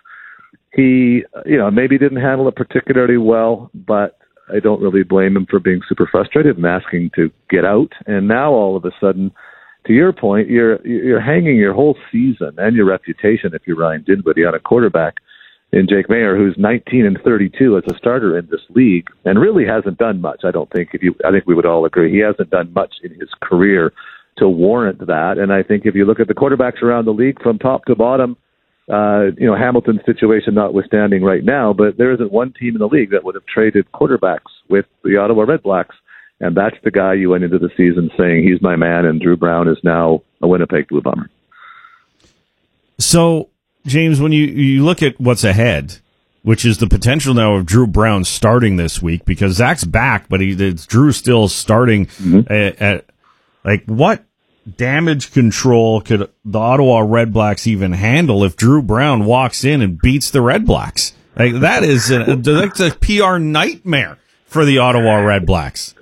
He, maybe didn't handle it particularly well, but I don't really blame him for being super frustrated and asking to get out. And now all of a sudden, to your point, you're hanging your whole season and your reputation, if you're Ryan Dinwiddie, on a quarterback in Jake Maier, who's 19-32 as a starter in this league and really hasn't done much. I think we would all agree he hasn't done much in his career to warrant that. And I think if you look at the quarterbacks around the league from top to bottom, Hamilton's situation notwithstanding right now, but there isn't one team in the league that would have traded quarterbacks with the Ottawa Red Blacks. And that's the guy you went into the season saying he's my man, and Drew Brown is now a Winnipeg Blue Bomber. So, James, when you look at what's ahead, which is the potential now of Drew Brown starting this week, because Zach's back, but Drew's still starting at what damage control could the Ottawa Red Blacks even handle if Drew Brown walks in and beats the Red Blacks? That's a PR nightmare for the Ottawa Red Blacks?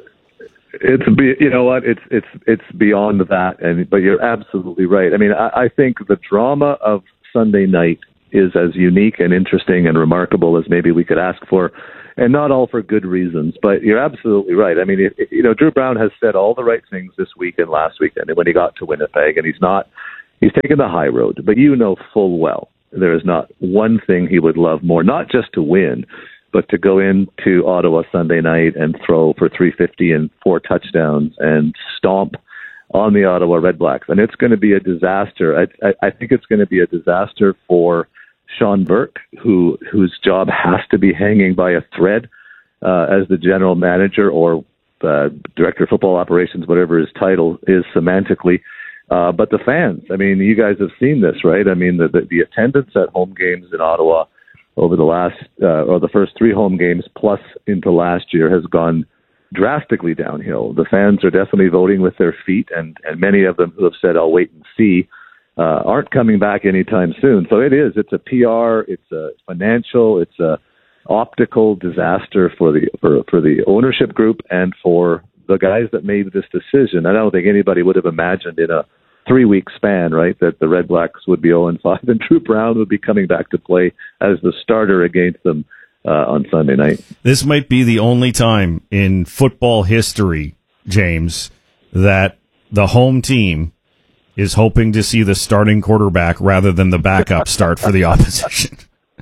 You know what? It's beyond that, but you're absolutely right. I mean, I think the drama of Sunday night is as unique and interesting and remarkable as maybe we could ask for, and not all for good reasons. But you're absolutely right. I mean, Drew Brown has said all the right things this week and last weekend when he got to Winnipeg, and he's taken the high road. But you know full well there is not one thing he would love more, not just to win, but to go into Ottawa Sunday night and throw for 350 and 4 touchdowns and stomp on the Ottawa Red Blacks. And it's going to be a disaster. I think it's going to be a disaster for Sean Burke, whose job has to be hanging by a thread as the general manager or director of football operations, whatever his title is semantically. But the fans, I mean, you guys have seen this, right? I mean, the attendance at home games in Ottawa over the last, or the first 3 home games plus into last year has gone drastically downhill. The fans are definitely voting with their feet, and many of them who have said, "I'll wait and see," aren't coming back anytime soon. So it's a PR, it's a financial, it's a optical disaster for the ownership group and for the guys that made this decision. I don't think anybody would have imagined in a 3-week span, right, that the Red Blacks would be 0-5 and Drew Brown would be coming back to play as the starter against them on Sunday night. This might be the only time in football history, James, that the home team is hoping to see the starting quarterback rather than the backup start for the opposition.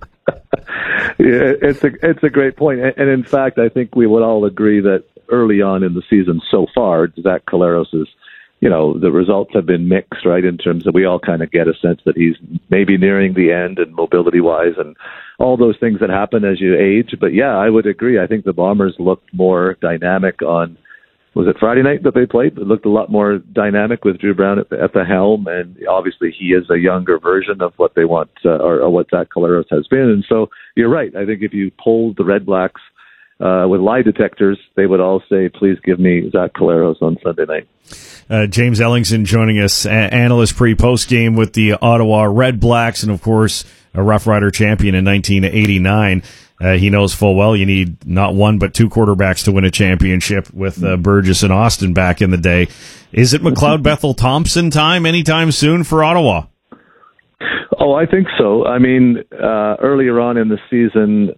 Yeah, it's a great point. And in fact, I think we would all agree that early on in the season so far, Zach Collaros is, the results have been mixed, right, in terms of we all kind of get a sense that he's maybe nearing the end and mobility-wise and all those things that happen as you age. But, yeah, I would agree. I think the Bombers looked more dynamic on, was it Friday night that they played? It looked a lot more dynamic with Drew Brown at the helm, and obviously he is a younger version of what they want, or what Zach Collaros has been. And so you're right. I think if you polled the Red Blacks with lie detectors, they would all say, please give me Zach Collaros on Sunday night. James Ellingson joining us, analyst pre-post game with the Ottawa Red Blacks, and of course a Rough Rider champion in 1989. He knows full well you need not one but 2 quarterbacks to win a championship with Burgess and Austin back in the day. Is it McLeod Bethel Thompson time anytime soon for Ottawa? Oh, I think so. I mean, earlier on in the season,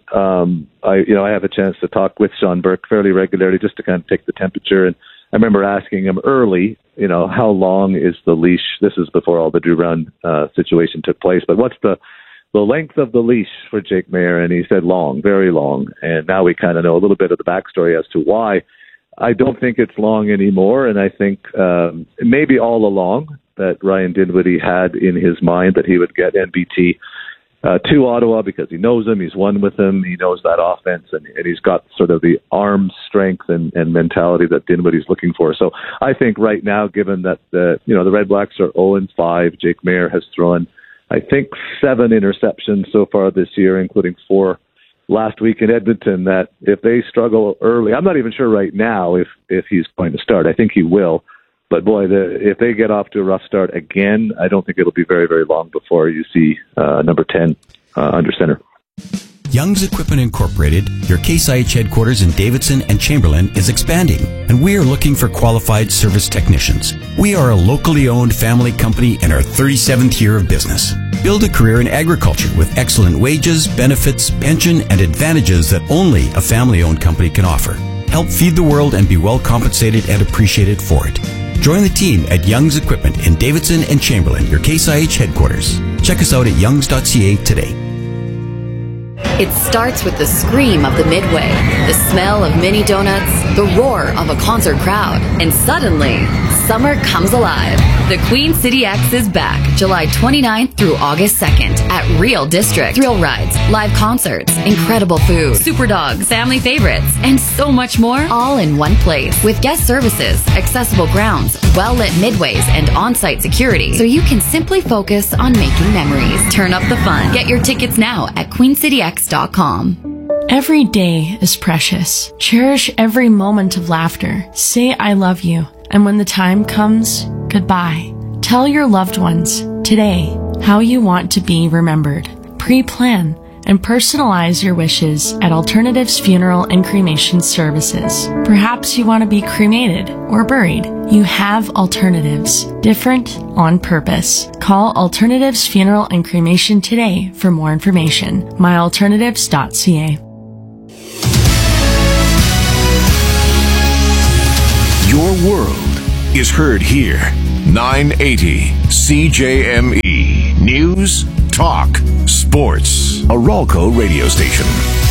I have a chance to talk with Sean Burke fairly regularly just to kind of take the temperature. And I remember asking him early, how long is the leash? This is before all the Drew Brown situation took place. But what's the length of the leash for Jake Maier? And he said long, very long. And now we kind of know a little bit of the backstory as to why. I don't think it's long anymore. And I think maybe all along that Ryan Dinwiddie had in his mind that he would get NBT to Ottawa because he knows him, he's won with him, he knows that offense, and he's got sort of the arm strength and mentality that Dinwiddie's looking for. So I think right now, given that the Red Blacks are 0-5, Jake Maier has thrown, I think, 7 interceptions so far this year, including 4 last week in Edmonton, that if they struggle early, I'm not even sure right now if he's going to start. I think he will. But boy, if they get off to a rough start again, I don't think it'll be very, very long before you see number 10 under center. Young's Equipment Incorporated, your Case IH headquarters in Davidson and Chamberlain, is expanding, and we are looking for qualified service technicians. We are a locally owned family company in our 37th year of business. Build a career in agriculture with excellent wages, benefits, pension, and advantages that only a family-owned company can offer. Help feed the world and be well compensated and appreciated for it. Join the team at Young's Equipment in Davidson and Chamberlain, your Case IH headquarters. Check us out at youngs.ca today. It starts with the scream of the Midway, the smell of mini donuts, the roar of a concert crowd, and suddenly, summer comes alive. The Queen City X is back July 29th through August 2nd at Real District. Thrill rides, live concerts, incredible food, super dogs, family favorites, and so much more, all in one place. With guest services, accessible grounds, well-lit midways, and on-site security, so you can simply focus on making memories. Turn up the fun. Get your tickets now at queencityx.com. Every day is precious. Cherish every moment of laughter. Say I love you. And when the time comes, goodbye. Tell your loved ones today how you want to be remembered. Pre-plan and personalize your wishes at Alternatives Funeral and Cremation Services. Perhaps you want to be cremated or buried. You have alternatives. Different on purpose. Call Alternatives Funeral and Cremation today for more information. myalternatives.ca. Your world is heard here. 980 CJME. News, talk, sports. A Ralco radio station.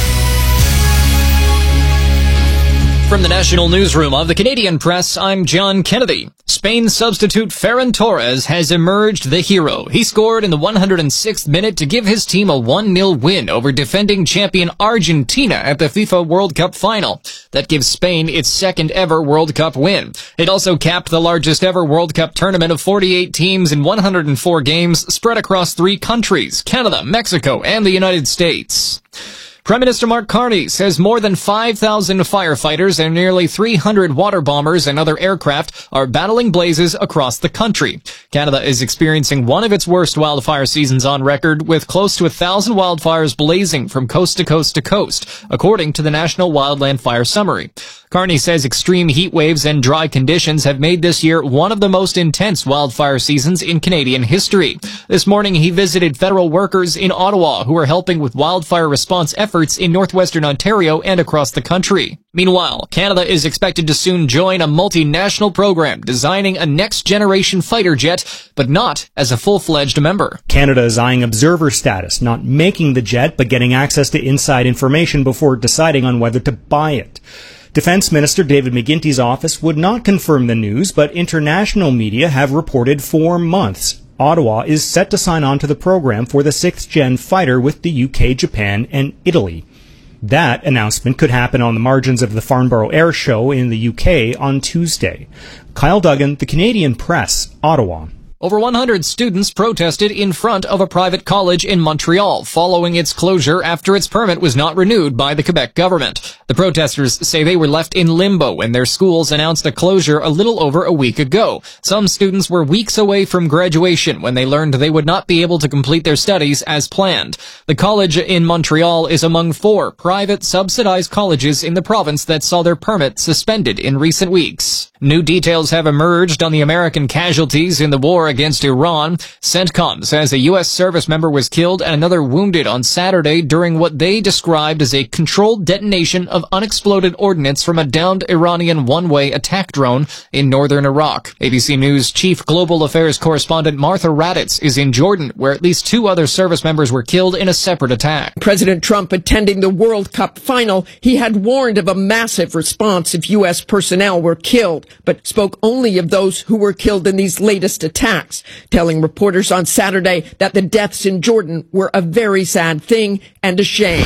From the National Newsroom of the Canadian Press, I'm John Kennedy. Spain substitute Ferran Torres has emerged the hero. He scored in the 106th minute to give his team a 1-0 win over defending champion Argentina at the FIFA World Cup final. That gives Spain its second ever World Cup win. It also capped the largest ever World Cup tournament of 48 teams in 104 games spread across 3 countries, Canada, Mexico, and the United States. Prime Minister Mark Carney says more than 5,000 firefighters and nearly 300 water bombers and other aircraft are battling blazes across the country. Canada is experiencing one of its worst wildfire seasons on record, with close to 1,000 wildfires blazing from coast to coast to coast, according to the National Wildland Fire Summary. Carney says extreme heat waves and dry conditions have made this year one of the most intense wildfire seasons in Canadian history. This morning, he visited federal workers in Ottawa who are helping with wildfire response efforts in northwestern Ontario and across the country. Meanwhile, Canada is expected to soon join a multinational program designing a next-generation fighter jet, but not as a full-fledged member. Canada is eyeing observer status, not making the jet, but getting access to inside information before deciding on whether to buy it. Defense Minister David McGuinty's office would not confirm the news, but international media have reported 4 months. Ottawa is set to sign on to the program for the 6th-gen fighter with the UK, Japan, and Italy. That announcement could happen on the margins of the Farnborough Air Show in the UK on Tuesday. Kyle Duggan, The Canadian Press, Ottawa. Over 100 students protested in front of a private college in Montreal following its closure after its permit was not renewed by the Quebec government. The protesters say they were left in limbo when their schools announced a closure a little over a week ago. Some students were weeks away from graduation when they learned they would not be able to complete their studies as planned. The college in Montreal is among 4 private subsidized colleges in the province that saw their permit suspended in recent weeks. New details have emerged on the American casualties in the war against Iran. CENTCOM says a U.S. service member was killed and another wounded on Saturday during what they described as a controlled detonation of unexploded ordnance from a downed Iranian one-way attack drone in northern Iraq. ABC News chief global affairs correspondent Martha Raddatz is in Jordan, where at least 2 other service members were killed in a separate attack. President Trump attending the World Cup final, he had warned of a massive response if U.S. personnel were killed, but spoke only of those who were killed in these latest attacks, telling reporters on Saturday that the deaths in Jordan were a very sad thing and a shame.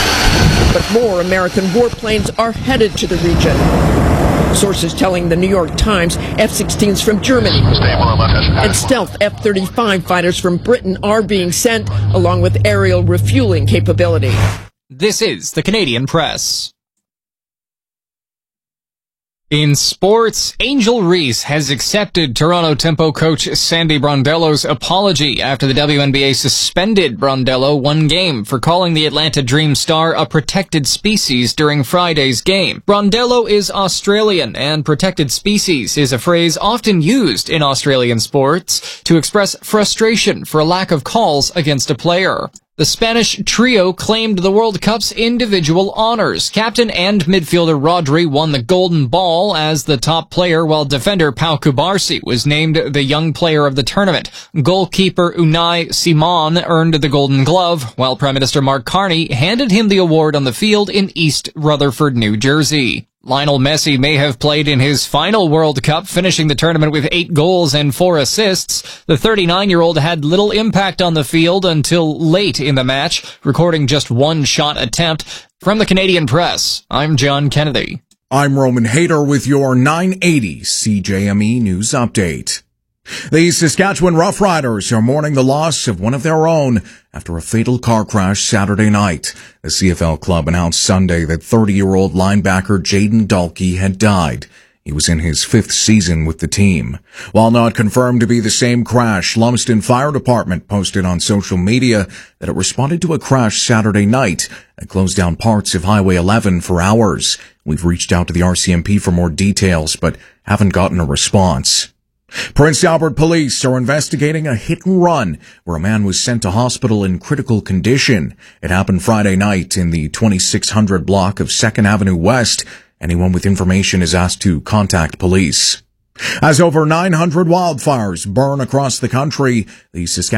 But more American warplanes are headed to the region. Sources telling the New York Times F-16s from Germany and stealth F-35 fighters from Britain are being sent, along with aerial refueling capability. This is the Canadian Press. In sports, Angel Reese has accepted Toronto Tempo coach Sandy Brondello's apology after the WNBA suspended Brondello 1 game for calling the Atlanta Dream star a protected species during Friday's game. Brondello is Australian, and protected species is a phrase often used in Australian sports to express frustration for a lack of calls against a player. The Spanish trio claimed the World Cup's individual honors. Captain and midfielder Rodri won the Golden Ball as the top player, while defender Pau Cubarsí was named the young player of the tournament. Goalkeeper Unai Simon earned the Golden Glove, while Prime Minister Mark Carney handed him the award on the field in East Rutherford, New Jersey. Lionel Messi may have played in his final World Cup, finishing the tournament with 8 goals and 4 assists. The 39-year-old had little impact on the field until late in the match, recording just 1 shot attempt. From the Canadian Press, I'm John Kennedy. I'm Roman Hayter with your 980 CJME News Update. The Saskatchewan Roughriders are mourning the loss of one of their own after a fatal car crash Saturday night. The CFL club announced Sunday that 30-year-old linebacker Jaden Dalkey had died. He was in his 5th season with the team. While not confirmed to be the same crash, Lumsden Fire Department posted on social media that it responded to a crash Saturday night that closed down parts of Highway 11 for hours. We've reached out to the RCMP for more details, but haven't gotten a response. Prince Albert police are investigating a hit and run where a man was sent to hospital in critical condition. It happened Friday night in the 2600 block of 2nd Avenue West. Anyone with information is asked to contact police. As over 900 wildfires burn across the country, the Saskatchewan